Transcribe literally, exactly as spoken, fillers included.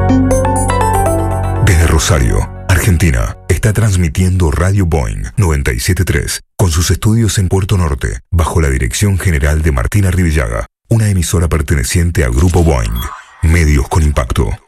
Desde Rosario, Argentina, está transmitiendo Radio Boing noventa y siete punto tres con sus estudios en Puerto Norte, bajo la dirección general de Martina Rivillaga, una emisora perteneciente a Grupo Boing. Medios con impacto.